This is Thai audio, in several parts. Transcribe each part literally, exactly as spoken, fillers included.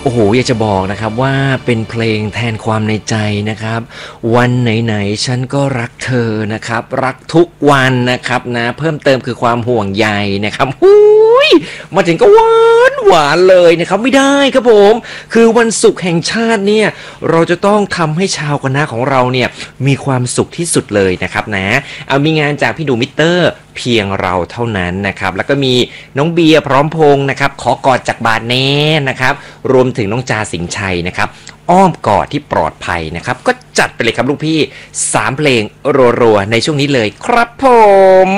โอ้โหอยากจะบอกนะครับว่าเป็นเพลงแทนความในใจนะครับวันไหนๆฉันก็รักเธอนะครับรักทุกวันนะครับนะเพิ่มเติมคือความห่วงใยนะครับหุยมาถึงก็หวานหวานเลยนะครับไม่ได้ครับผมคือวันศุกร์แห่งชาติเนี่ยเราจะต้องทำให้ชาวคณะของเราเนี่ยมีความสุขที่สุดเลยนะครับนะเอามีงานจากพี่ดูมิเตอร์เพียงเราเท่านั้นนะครับแล้วก็มีน้องเบียร์พร้อมพงษ์นะครับขอกอดจากบาทแน่นะครับรวมถึงน้องจาสิงห์ชัยนะครับอ้อมกอดที่ปลอดภัยนะครับก็จัดไปเลยครับลูกพี่สามเพลงรัวๆในช่วงนี้เลยครับผม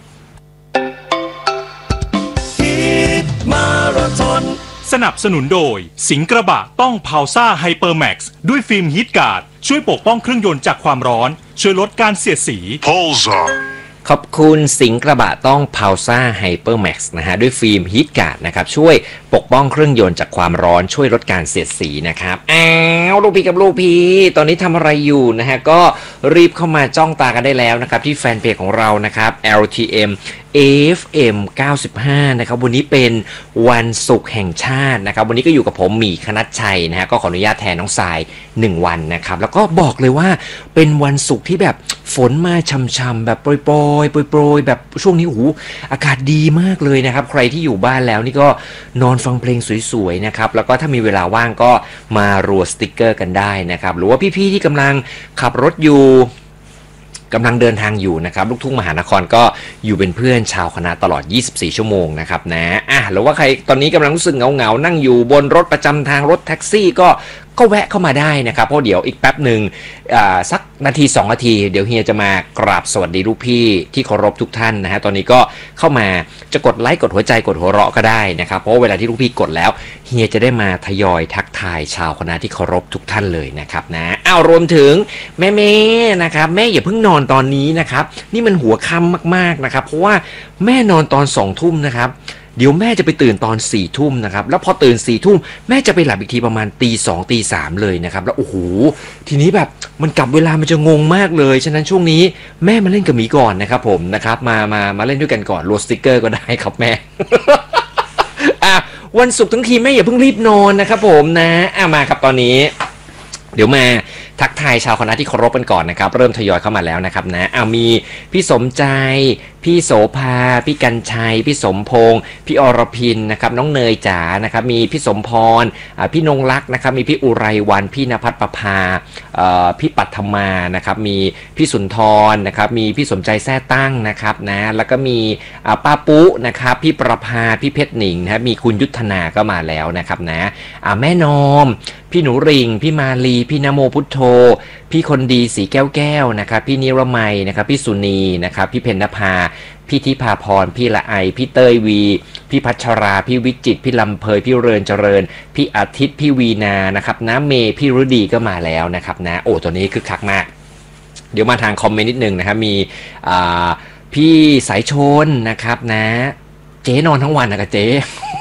มาราธอนสนับสนุนโดยสิงห์กระบะต้องพาวซ่าไฮเปอร์แม็กซ์ด้วยฟิล์มฮีทการ์ดช่วยปกป้องเครื่องยนต์จากความร้อนช่วยลดการเสียดสี Pulsar ขอบคุณสิงห์กระบะต้อง Pulsar HyperMax นะฮะด้วยฟิล์มฮีทการ์ดนะครับช่วยปกป้องเครื่องยนต์จากความร้อนช่วยลดการเสียดสีนะครับอ้าวลูกพี่กับลูกพี่ตอนนี้ทำอะไรอยู่นะฮะก็รีบเข้ามาจ้องตากันได้แล้วนะครับที่แฟนเพจของเรานะครับ แอล ที เอ็ม เอ เอฟ เอ็ม เก้าสิบห้านะครับวันนี้เป็นวันศุกร์แห่งชาตินะครับวันนี้ก็อยู่กับผมหมีคณัชชัยนะฮะก็ขออนุญาตแทนน้องทรายหนึ่งวันนะครับแล้วก็บอกเลยว่าเป็นวันศุกร์ที่แบบฝนมาช่ำๆแบบโปรยๆโปรยๆแบบช่วงนี้โอ้โหอากาศดีมากเลยนะครับใครที่อยู่บ้านแล้วนี่ก็นอนฟังเพลงสวยๆนะครับแล้วก็ถ้ามีเวลาว่างก็มารัวสติกเกอร์กันได้นะครับหรือว่าพี่ๆที่กำลังขับรถอยู่กำลังเดินทางอยู่นะครับลูกทุ่งมหานครก็อยู่เป็นเพื่อนชาวคณะตลอดยี่สิบสี่ชั่วโมงนะครับนะอ่ะหรือว่าใครตอนนี้กำลังรู้สึกเหงาๆนั่งอยู่บนรถประจำทางรถแท็กซี่ก็ก็แวะเข้ามาได้นะครับเพราะเดี๋ยวอีกแป๊บหนึ่งอ่าสักนาทีสองนาทีเดี๋ยวเฮียจะมากราบสวัสดีลูกพี่ที่เคารพทุกท่านนะฮะตอนนี้ก็เข้ามาจะกดไลค์กดหัวใจกดหัวเราะก็ได้นะครับเพราะเวลาที่ลูกพี่กดแล้วเฮียจะได้มาทยอยทักทายชาวคณะที่เคารพทุกท่านเลยนะครับนะอ้าวรวมถึงแม่ๆนะครับแม่อย่าเพิ่งนอนตอนนี้นะครับนี่มันหัวค่ำมากๆนะครับเพราะว่าแม่นอนตอนสองทุ่มนะครับเดี๋ยวแม่จะไปตื่นตอนสี่ทุ่มนะครับแล้วพอตื่นสี่ทุ่มแม่จะไปหลับอีกทีประมาณตีสองตีสามเลยนะครับแล้วโอ้โหทีนี้แบบมันกลับเวลามันจะงงมากเลยฉะนั้นช่วงนี้แม่มาเล่นกับหมีก่อนนะครับผมนะครับมามามาเล่นด้วยกันก่อนโหลดสติกเกอร์ก็ได้ครับแม่ อ่ะวันศุกร์ทั้งทีแม่อย่าเพิ่งรีบนอนนะครับผมนะอ่ะมาครับตอนนี้เดี๋ยวมาทักทายชาวคณะที่เคารพกันก่อนนะครับเริ่มทยอยเข้ามาแล้วนะครับนะเอามีพี่สมใจพี่โสภาพี่กัญชัยพี่สมพงษ์พี่อรพินนะครับน้องเนยจ๋านะครับมีพี่สมพรอ่าพี่นงลักษณ์นะครับมีพี่อุไรวันพี่ณภัทรประภาเอ่อพี่ปัทมานะครับมีพี่สุนทรนะครับมีพี่สมใจแท้ตั้งนะครับนะแล้วก็มีอ่าป้าปุ๊นะครับพี่ประภาพี่เพชรหนิงนะครับมีคุณยุทธนาก็มาแล้วนะครับนะอ่าแม่นอมพี่หนูริงพี่มาลีพี่นโมพุทโธพี่คนดีสีแก้วแก้วนะครับพี่นิรมัยนะครับพี่สุนีนะครับพี่เพญนภาพี่ทิพาพรพี่ละไอพี่เต้ยวีพี่พัชราพี่วิจิตรพี่ลำเพยพี่เรินเจริญพี่อาทิตย์พี่วีนานะครับน้าเมย์พี่รุดีก็มาแล้วนะครับนะโอ้ตัวนี้คือคักมากเดี๋ยวมาทางคอมเมนต์นิดนึงนะครับมีอ่าพี่สายชนนะครับนะเจ๊นอนทั้งวันนะกับเจ๊